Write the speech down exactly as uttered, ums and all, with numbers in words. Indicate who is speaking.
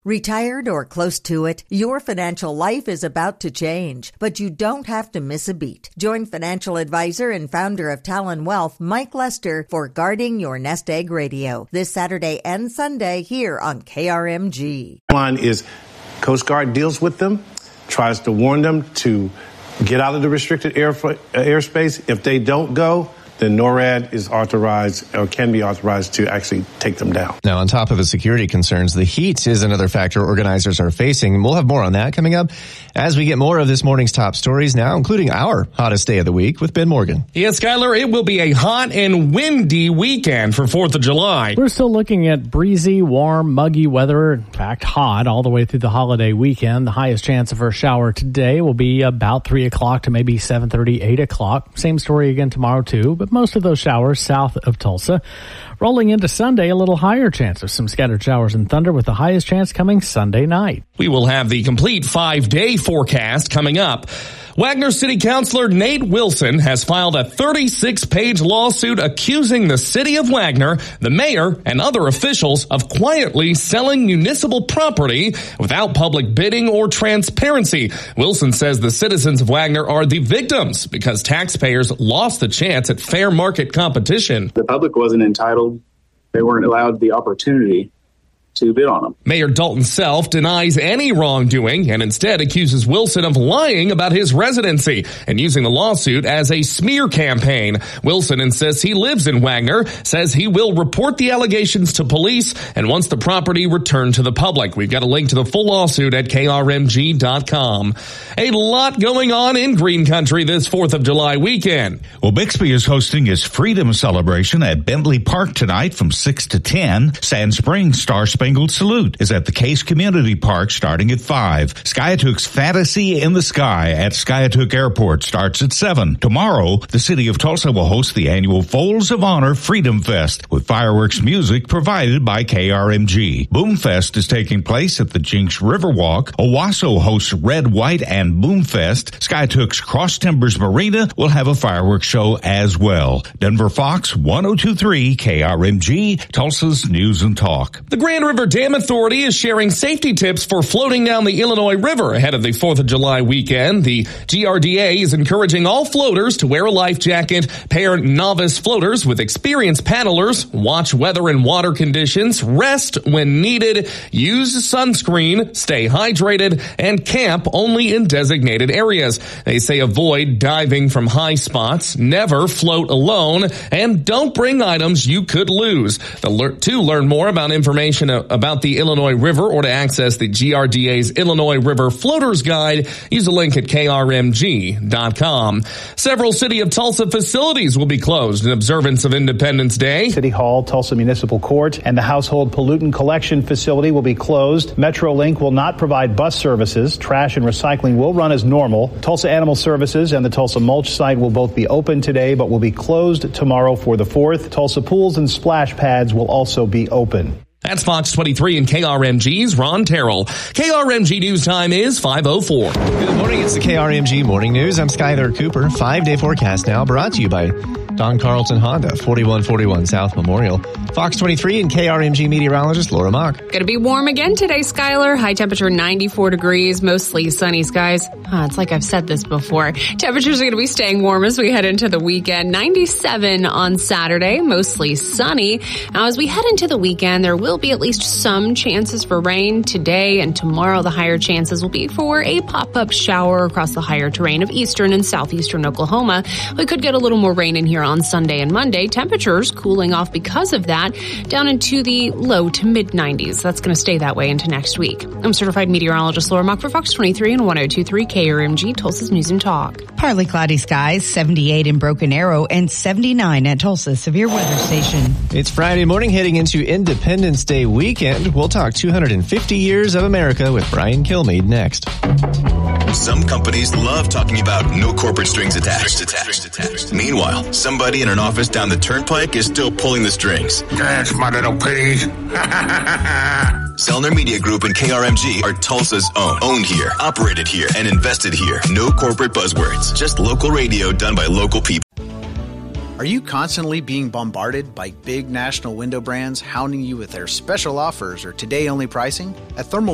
Speaker 1: Retired or close to it, your financial life is about to change, but you don't have to miss a beat. Join financial advisor and founder of Talon Wealth, Mike Lester, for Guarding Your Nest Egg Radio this Saturday and Sunday here on K R M G.
Speaker 2: One is Coast Guard deals with them, tries to warn them to get out of the restricted air, airspace. If they don't go, then NORAD is authorized or can be authorized to actually take them down.
Speaker 3: Now, on top of the security concerns, the heat is another factor organizers are facing. We'll have more on that coming up as we get more of this morning's top stories now, including our hottest day of the week with Ben Morgan.
Speaker 4: Yes, Skyler, it will be a hot and windy weekend for fourth of July.
Speaker 5: We're still looking at breezy, warm, muggy weather, in fact, hot all the way through the holiday weekend. The highest chance of a shower today will be about three o'clock to maybe seven thirty, eight o'clock. Same story again tomorrow, too, but most of those showers south of Tulsa. Rolling into Sunday, a little higher chance of some scattered showers and thunder, with the highest chance coming Sunday night.
Speaker 4: We will have the complete five-day forecast coming up. Wagner City Councilor Nate Wilson has filed a thirty-six page lawsuit accusing the city of Wagner, the mayor, and other officials of quietly selling municipal property without public bidding or transparency. Wilson says the citizens of Wagner are the victims because taxpayers lost the chance at fair market competition.
Speaker 6: The public wasn't entitled. They weren't allowed the opportunity to bid on them.
Speaker 4: Mayor Dalton Self denies any wrongdoing and instead accuses Wilson of lying about his residency and using the lawsuit as a smear campaign. Wilson insists he lives in Wagner, says he will report the allegations to police and wants the property returned to the public. We've got a link to the full lawsuit at K R M G dot com. A lot going on in Green Country this fourth of July weekend.
Speaker 7: Well, Bixby is hosting his Freedom Celebration at Bentley Park tonight from six to ten. Sand Springs Star Spangled Salute is at the Case Community Park starting at five. Skiatook's Fantasy in the Sky at Skiatook Airport starts at seven. Tomorrow, the city of Tulsa will host the annual Folds of Honor Freedom Fest with fireworks music provided by K R M G. Boomfest is taking place at the Jinx Riverwalk. Owasso hosts Red, White, and Boomfest. Skiatook's Cross Timbers Marina will have a fireworks show as well. Denver Fox one oh two point three K R M G, Tulsa's News and Talk.
Speaker 4: The Grand River Dam Authority is sharing safety tips for floating down the Illinois River ahead of the fourth of July weekend. The G R D A is encouraging all floaters to wear a life jacket, pair novice floaters with experienced paddlers, watch weather and water conditions, rest when needed, use sunscreen, stay hydrated, and camp only in designated areas. They say avoid diving from high spots, never float alone, and don't bring items you could lose. The, to learn more about information about the Illinois River or to access the G R D A's Illinois River Floaters Guide, use a link at K R M G dot com. Several City of Tulsa facilities will be closed in observance of Independence Day.
Speaker 8: City Hall, Tulsa Municipal Court, and the Household Pollutant Collection Facility will be closed. Metrolink will not provide bus services. Trash and recycling will run as normal. Tulsa Animal Services and the Tulsa Mulch site will both be open today, but will be closed tomorrow for the fourth. Tulsa pools and splash pads will also be open.
Speaker 4: That's Fox twenty-three and K R M G's Ron Terrell. K R M G News time is five oh four.
Speaker 3: Good morning. It's the K R M G Morning News. I'm Skyler Cooper. Five-day forecast now brought to you by Don Carlton Honda, forty-one forty-one South Memorial. Fox twenty-three and K R M G meteorologist Laura Mock.
Speaker 9: Going to be warm again today, Skyler. High temperature ninety-four degrees, mostly sunny skies. Huh, it's like I've said this before. Temperatures are going to be staying warm as we head into the weekend. ninety-seven on Saturday, mostly sunny. Now, as we head into the weekend, there will be at least some chances for rain today and tomorrow. The higher chances will be for a pop-up shower across the higher terrain of eastern and southeastern Oklahoma. We could get a little more rain in here on Sunday and Monday. Temperatures cooling off because of that down into the low to mid nineties. That's going to stay that way into next week. I'm certified meteorologist Laura Mock for Fox twenty-three and one oh two point three K R M G, Tulsa's News and Talk.
Speaker 10: Partly cloudy skies, seventy-eight in Broken Arrow and seventy-nine at Tulsa Severe Weather Station.
Speaker 3: It's Friday morning heading into Independence Day weekend. We'll talk two hundred fifty years of America with Brian Kilmeade next.
Speaker 11: Some companies love talking about no corporate strings attached. attached, attached. Meanwhile, somebody in an office down the turnpike is still pulling the strings.
Speaker 12: That's my little pig.
Speaker 11: Selner Media Group and K R M G are Tulsa's own. Owned here, operated here, and invested here. No corporate buzzwords. Just local radio done by local people.
Speaker 13: Are you constantly being bombarded by big national window brands hounding you with their special offers or today-only pricing? At Thermal